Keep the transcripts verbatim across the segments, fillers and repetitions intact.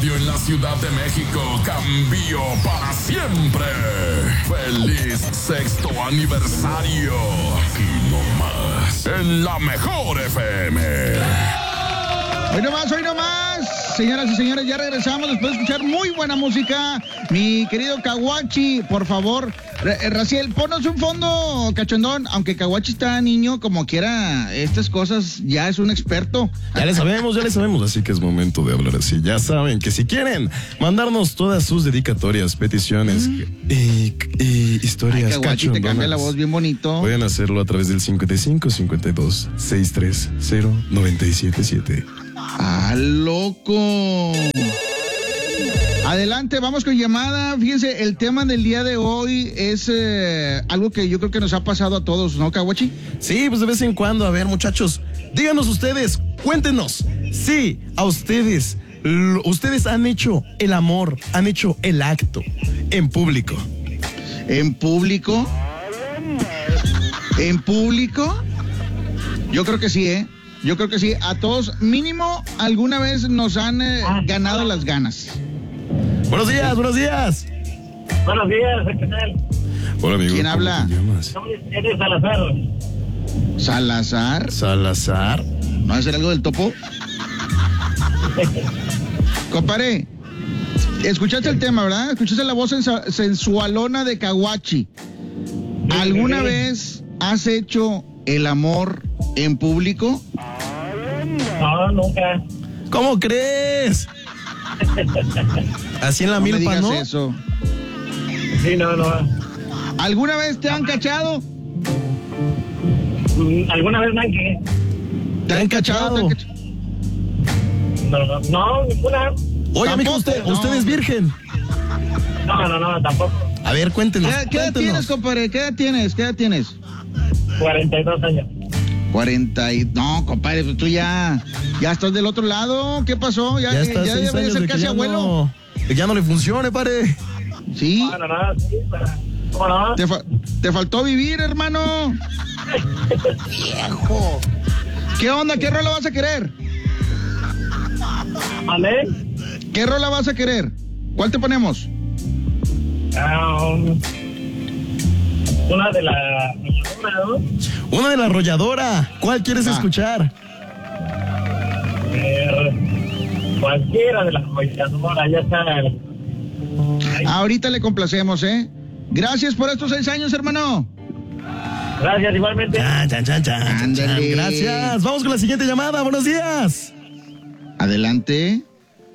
radio en la Ciudad de México cambió para siempre. ¡Feliz sexto aniversario! Y no más, en la mejor F M. Hoy no más, hoy no más. Señoras y señores, ya regresamos después de escuchar muy buena música. Mi querido Caguachi, por favor, R- Raciel, ponnos un fondo cachondón. Aunque Caguachi está niño, como quiera, estas cosas ya es un experto. Ya le sabemos, ya le sabemos, así que es momento de hablar así. Ya saben que si quieren mandarnos todas sus dedicatorias, peticiones mm. y, y historias Ay, Caguachi, cachondonas, te cambia la voz bien bonito. pueden hacerlo a través del cincuenta y cinco, cincuenta y dos, sesenta y tres cero, noventa y siete siete. ¡Ah, loco! Adelante, vamos con llamada. Fíjense, el tema del día de hoy es eh, algo que yo creo que nos ha pasado a todos, ¿no, Caguachi? Sí, pues de vez en cuando. A ver, muchachos, díganos ustedes, cuéntenos. Sí, a ustedes, lo, ustedes han hecho el amor, han hecho el acto en público. ¿En público? ¿En público? Yo creo que sí, ¿eh? Yo creo que sí. A todos, mínimo, alguna vez nos han eh, ganado las ganas. Buenos días, buenos días. Buenos días, ¿qué tal? Hola, amigo. ¿Quién habla? Eres Salazar. ¿Salazar? Salazar. ¿No va a ser algo del topo? Compadre, escuchaste el tema, ¿verdad? Escuchaste la voz sensa- sensualona de Caguachi. ¿Alguna sí, sí. vez has hecho el amor en público? No, nunca. ¿Cómo crees? Así en la No me milpa, digas ¿no? eso. Sí, no, no. ¿Alguna vez te han cachado? Mm, ¿Alguna vez me han que? ¿Te han cachado? ¿Te han cachado? No, no, no, ninguna. Oye, amigo, Tampoco, usted, no. usted es virgen. No, no, no, tampoco. A ver, cuéntenos. ¿Qué, qué edad cuéntenos. tienes, compadre? ¿Qué edad tienes? ¿Qué edad tienes? cuarenta y dos años. cuarenta y... No, compadre, pues tú ya... Ya estás del otro lado. ¿Qué pasó? Ya, Ya ya, está ya seis debería años ser de que casi ya abuelo. no, que ya no le funcione, pare. Sí. No, no, no, sí, pero... ¿Cómo no? Te, fa- te faltó vivir, hermano. Viejo. ¿Qué onda? ¿Qué rola vas a querer? ¿Amén? ¿Qué rola vas a querer? ¿Cuál te ponemos? Um, una de la... ¿no? Una de la arrolladora. ¿Cuál quieres Ah. escuchar? Eh, cualquiera de las arrolladoras, ya está. Ahorita le complacemos, ¿eh? Gracias por estos seis años, hermano. Gracias, igualmente. Chan, chan, chan, chan, chan, Ándale. Gracias. Vamos con la siguiente llamada. Buenos días. Adelante.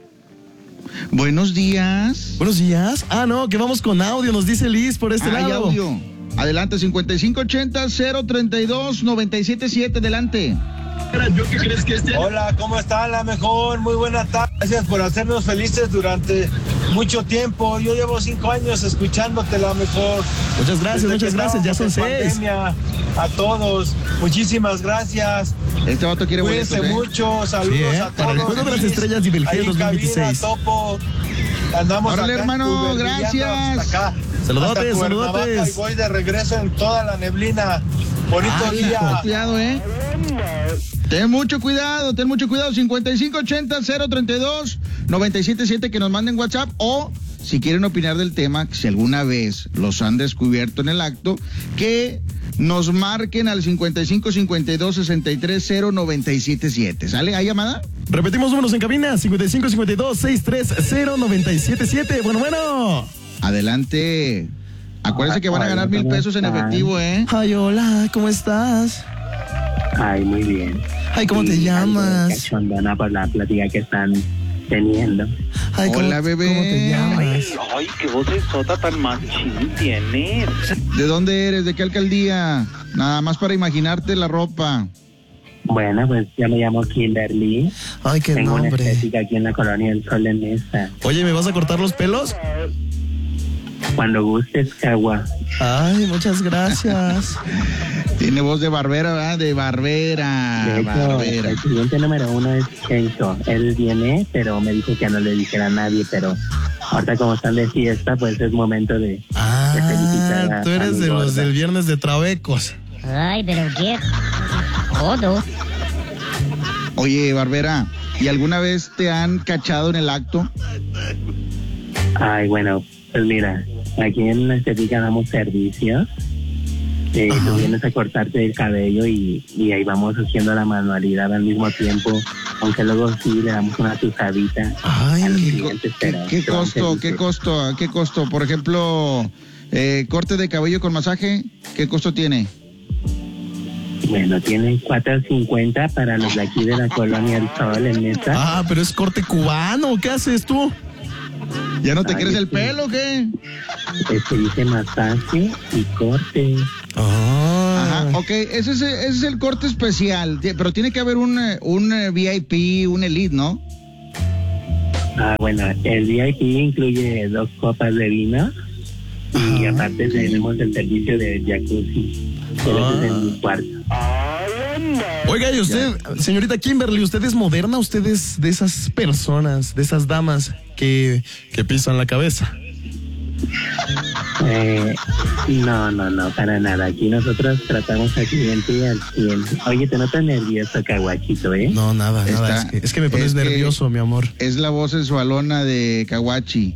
Buenos días. Buenos días. Ah, no, que vamos con audio. Nos dice Liz por este Hay lado. audio. Adelante, cincuenta y cinco ochenta, cero treinta y dos, noventa y siete siete. Adelante. Hola, ¿cómo están? La mejor, muy buena tarde. Gracias por hacernos felices durante mucho tiempo. Yo llevo cinco años escuchándote, la mejor. Muchas gracias, Desde muchas que gracias. Ya son estábamos en seis. pandemia. A todos, muchísimas gracias. Este vato quiere Cuídense boletos, ¿eh? mucho, saludos Sí, ¿eh? a Para el todos. Juego de las Feliz. Estrellas y Belgía Ahí en dos mil veintiséis. cabina, Topo. Andamos Órale, acá, hermano, uberviviando gracias. hasta acá, Saludotes, hasta Cuernavaca, saludotes. Y voy de regreso en toda la neblina. Bonito Ay, día. hijo, cuidado, ¿eh? Ten mucho cuidado, ten mucho cuidado. cincuenta y cinco ochenta, cero treinta y dos, noventa y siete siete, que nos manden WhatsApp, o si quieren opinar del tema, si alguna vez los han descubierto en el acto, que nos marquen al cincuenta y cinco cincuenta y dos, sesenta y tres cero, noventa y siete siete. ¿Sale? ¿Hay llamada? Repetimos números en cabina. cincuenta y cinco cincuenta y dos, sesenta y tres cero, noventa y siete siete. Bueno, bueno. Adelante. Acuérdense que van a ganar mil pesos en efectivo, ¿eh? Ay, hola, ¿cómo estás? Ay, muy bien. Ay, ¿cómo te Y llamas? algo cachondona por la plática que están teniendo. Ay, ¿cómo, Hola, bebé. ¿cómo te llamas? Ay, qué vocesota tan machín tienes. ¿De dónde eres? ¿De qué alcaldía? Nada más para imaginarte la ropa. Bueno, pues yo me llamo Kimberly. Ay, qué Tengo una nombre. estética aquí en la colonia del Sol en Mesa. Oye, ¿me vas a cortar los pelos? Cuando gustes, Cagua. Ay, muchas gracias. Tiene voz de barbera, ¿verdad? De barbera. De hecho, barbera. el siguiente número uno es Chencho. Él viene, pero me dijo que no le dijera a nadie, pero ahorita como están de fiesta, pues es momento de, de felicitar Ah, a- tú a eres mi de los gorda. del viernes de Trabecos. Ay, pero qué jodo. Oye, barbera, ¿Y alguna vez te han cachado en el acto? Ay, bueno, pues mira, aquí en la estética damos servicio. Eh, tú vienes a cortarte el cabello y, y ahí vamos haciendo la manualidad al mismo tiempo, aunque luego sí le damos una tuzadita. Ay, al ¿qué, cliente, pero ¿qué, qué costo? ¿Qué costo? ¿Qué costo? Por ejemplo, eh, corte de cabello con masaje, ¿qué costo tiene? Bueno, tiene cuatro cincuenta para los de aquí de la colonia El Sol en esta. Ah, pero es corte cubano, ¿qué haces tú? ¿Ya no te Ay, crees el sí. pelo o qué? Este dice masaje y corte. Ah. Ajá, ok, ese es, ese es el corte especial, pero tiene que haber un, eh, un eh, V I P, un Elite, ¿no? Ah, bueno, el V I P incluye dos copas de vino y Ah. aparte tenemos el servicio de jacuzzi. Pero ese es en mi cuarto. Oiga, y usted, señorita Kimberly, ¿usted es moderna? ¿Usted es de esas personas, de esas damas que, que pisan la cabeza? Eh, no, no, no, para nada. Aquí nosotros tratamos al cliente al cien. Oye, te notas nervioso, Caguachito, ¿eh? No, nada, nada. Está- Es que, es que me pones es que- nervioso, mi amor. Es la voz sensualona de Kawachi.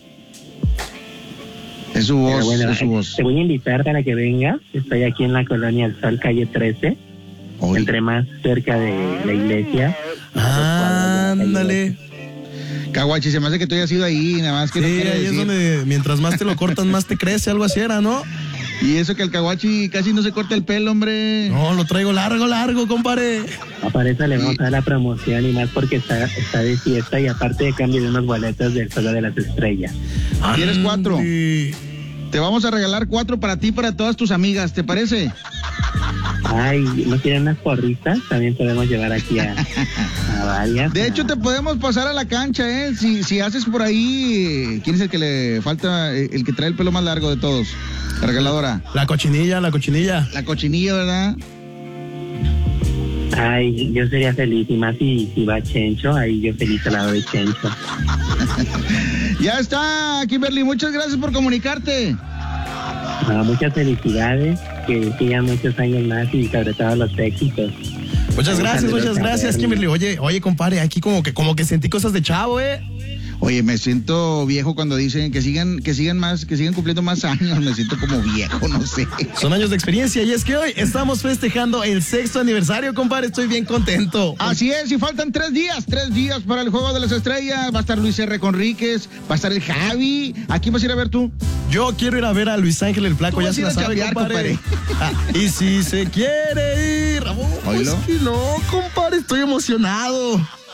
Es su Pero voz, bueno, es su voz. te voy a invitar para que vengas. Estoy aquí en la colonia El Sol, calle trece. Oye. Entre más cerca de la iglesia. Ándale. Kawachi, se me hace que tú hayas ido ahí, nada más que no Sí, quiere ahí es decir. donde mientras más te lo cortan, más te crece, algo así era, ¿no? Y eso que el Kawachi casi no se corta el pelo, hombre. No, lo traigo largo, largo, compadre. Ah, para eso le vamos a dar la promoción y más porque está, está de fiesta y aparte de cambio de unos boletos del Juego de las Estrellas. ¿Quieres cuatro? Ande. Te vamos a regalar cuatro para ti y para todas tus amigas, ¿te parece? Ay, ¿no quieren unas porristas? También podemos llevar aquí a, a varias. De hecho, Ah, te podemos pasar a la cancha, ¿eh? Si, si haces por ahí, ¿quién es el que le falta, eh, el que trae el pelo más largo de todos? La regaladora. La cochinilla, la cochinilla. La cochinilla, ¿verdad? Ay, yo sería feliz y más si, si va Chencho, ahí yo feliz al lado de Chencho. Ya está, Kimberly, muchas gracias por comunicarte. Ah, muchas felicidades, que sigan muchos años más y sobre todo los éxitos. Muchas gracias, Saludos muchas a gracias, Bernie. Kimberly. Oye, oye, compadre, aquí como que, como que sentí cosas de chavo, ¿eh? Oye, me siento viejo cuando dicen que sigan, que sigan más, que sigan cumpliendo más años. Me siento como viejo, no sé. Son años de experiencia y es que hoy estamos festejando el sexto aniversario, compadre. Estoy bien contento. Así es, y faltan tres días, tres días para el Juego de las Estrellas. Va a estar Luis R. Conríquez, va a estar el Javi. ¿A quién vas a ir a ver tú? Yo quiero ir a ver a Luis Ángel el Flaco, Tú ya vas se a la ir a sabe, chambear, compadre. Ah, y si se quiere ir, oh, Oílo. pues que no, compadre, estoy emocionado.